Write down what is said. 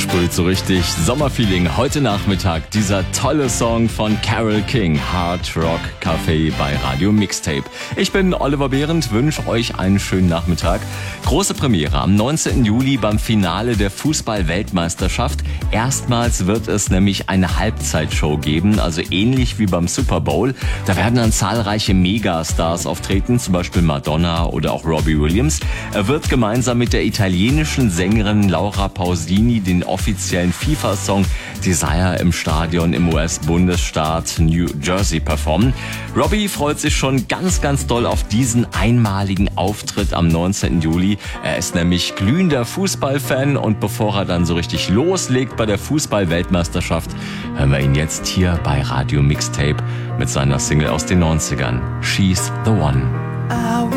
versprüht so richtig Sommerfeeling. Heute Nachmittag dieser tolle Song von Carole King, Hard Rock Café bei Radio Mixtape. Ich bin Oliver Behrendt, wünsche euch einen schönen Nachmittag. Große Premiere am 19. Juli beim Finale der Fußball-Weltmeisterschaft. Erstmals wird es nämlich eine Halbzeitshow geben, also ähnlich wie beim Super Bowl. Da werden dann zahlreiche Megastars auftreten, zum Beispiel Madonna oder auch Robbie Williams. Er wird gemeinsam mit der italienischen Sängerin Laura Pausini den offiziellen FIFA-Song Desire im Stadion im US-Bundesstaat New Jersey performen. Robbie freut sich schon ganz, ganz doll auf diesen einmaligen Auftritt am 19. Juli. Er ist nämlich glühender Fußballfan und bevor er dann so richtig loslegt bei der Fußball-Weltmeisterschaft, hören wir ihn jetzt hier bei Radio Mixtape mit seiner Single aus den 90ern, She's the One.